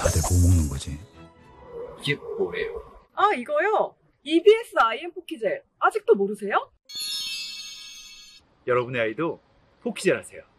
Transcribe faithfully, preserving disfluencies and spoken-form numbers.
다들 뭐 먹는 거지? 이게 뭐예요? 아, 이거요? 이비에스 아이엠 포키젤. 아직도 모르세요? 여러분의 아이도 포키젤 하세요.